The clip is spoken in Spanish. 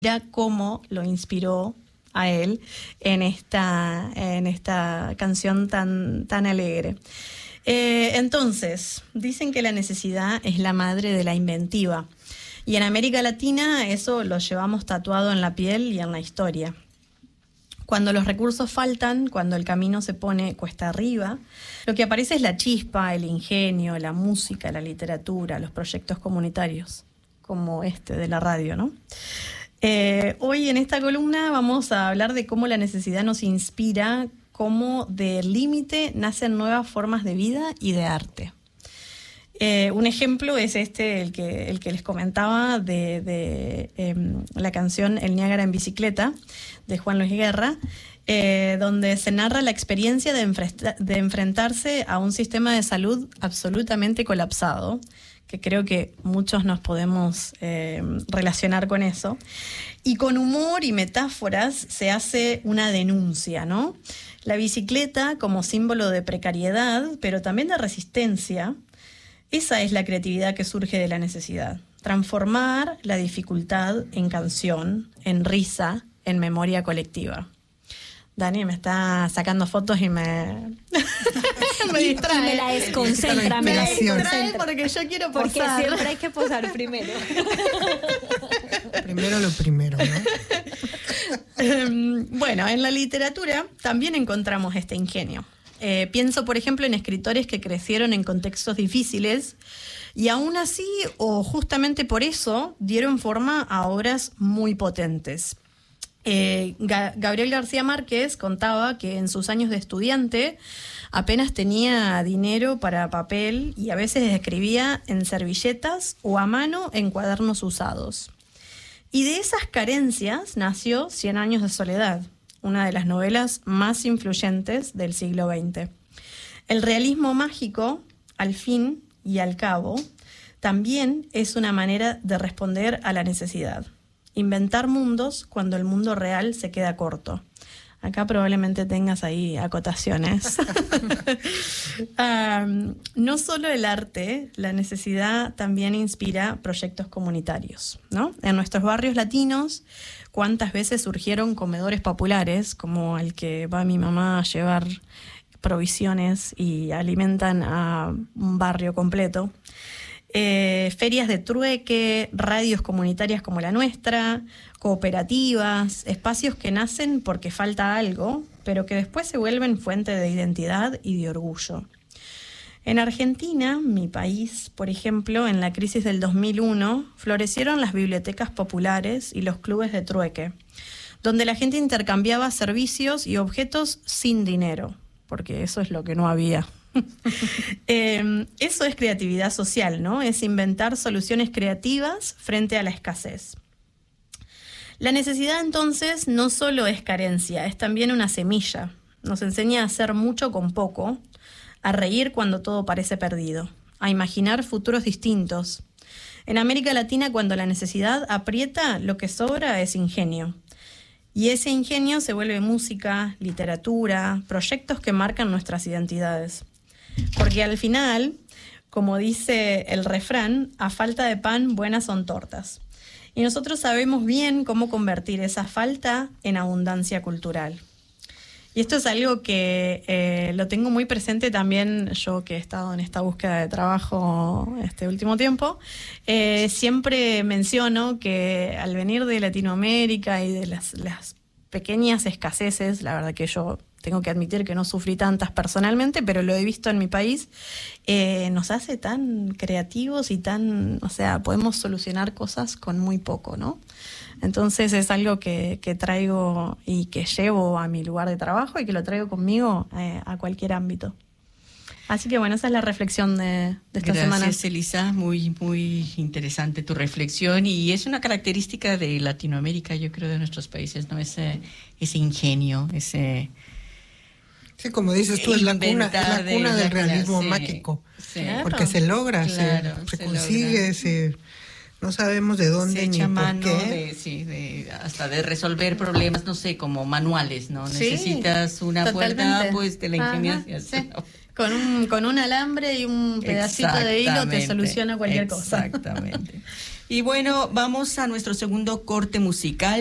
Mira cómo lo inspiró a él en esta canción tan alegre. Entonces, dicen que la necesidad es la madre de la inventiva. Y en América Latina eso lo llevamos tatuado en la piel y en la historia. Cuando los recursos faltan, cuando el camino se pone cuesta arriba, lo que aparece es la chispa, el ingenio, la música, la literatura, los proyectos comunitarios, como este de la radio, ¿no? Hoy en esta columna vamos a hablar de cómo la necesidad nos inspira, cómo del límite nacen nuevas formas de vida y de arte. Un ejemplo es el que les comentaba de la canción El Niágara en bicicleta, de Juan Luis Guerra, donde se narra la experiencia de enfrentarse a un sistema de salud absolutamente colapsado, que creo que muchos nos podemos relacionar con eso. Y con humor y metáforas se hace una denuncia, ¿no? La bicicleta como símbolo de precariedad, pero también de resistencia. Esa es la creatividad que surge de la necesidad. Transformar la dificultad en canción, en risa, en memoria colectiva. Dani me está sacando fotos y me distrae. Y me la desconcentra. Me la distrae porque yo quiero posar. Porque siempre hay que posar primero. Primero lo primero, ¿no? Bueno, en la literatura también encontramos este ingenio. Pienso, por ejemplo, en escritores que crecieron en contextos difíciles y aún así, o justamente por eso, dieron forma a obras muy potentes. Gabriel García Márquez contaba que en sus años de estudiante apenas tenía dinero para papel y a veces escribía en servilletas o a mano en cuadernos usados. Y de esas carencias nació 100 años de soledad, una de las novelas más influyentes del siglo XX. El realismo mágico, al fin y al cabo, también es una manera de responder a la necesidad. Inventar mundos cuando el mundo real se queda corto. Acá probablemente tengas ahí acotaciones. No solo el arte, la necesidad también inspira proyectos comunitarios, ¿no? En nuestros barrios latinos, ¿cuántas veces surgieron comedores populares, como el que va mi mamá a llevar provisiones y alimentan a un barrio completo? Ferias de trueque, radios comunitarias como la nuestra, cooperativas, espacios que nacen porque falta algo, pero que después se vuelven fuente de identidad y de orgullo. En Argentina, mi país, por ejemplo, en la crisis del 2001, florecieron las bibliotecas populares y los clubes de trueque, donde la gente intercambiaba servicios y objetos sin dinero, porque eso es lo que no había. Eso es creatividad social, ¿no? Es inventar soluciones creativas frente a la escasez. La necesidad, entonces, no solo es carencia, es también una semilla. Nos enseña a hacer mucho con poco, a reír cuando todo parece perdido, a imaginar futuros distintos. En América Latina, cuando la necesidad aprieta, lo que sobra es ingenio. Y ese ingenio se vuelve música, literatura, proyectos que marcan nuestras identidades. Porque al final, como dice el refrán, a falta de pan, buenas son tortas. Y nosotros sabemos bien cómo convertir esa falta en abundancia cultural. Y esto es algo que lo tengo muy presente también yo, que he estado en esta búsqueda de trabajo este último tiempo. Siempre menciono que al venir de Latinoamérica y de las pequeñas escaseces, la verdad que yo tengo que admitir que no sufrí tantas personalmente, pero lo he visto en mi país, nos hace tan creativos y podemos solucionar cosas con muy poco, ¿no? Entonces es algo que traigo y que llevo a mi lugar de trabajo y que lo traigo conmigo a cualquier ámbito. Así que bueno, esa es la reflexión de esta semana. Gracias, Elisa, muy, muy interesante tu reflexión, y es una característica de Latinoamérica, yo creo, de nuestros países, ¿no? Ese ingenio, ese... Sí, como dices tú, es la cuna del realismo mágico, sí. Porque se logra, Claro, se consigue, no sabemos de dónde ni por qué. Hasta de resolver problemas, no sé, como manuales, ¿no? Sí, necesitas una totalmente. puerta, pues te la ingenias. Sí. Con un alambre y un pedacito de hilo te soluciona cualquier cosa. Exactamente. Y bueno, vamos a nuestro segundo corte musical.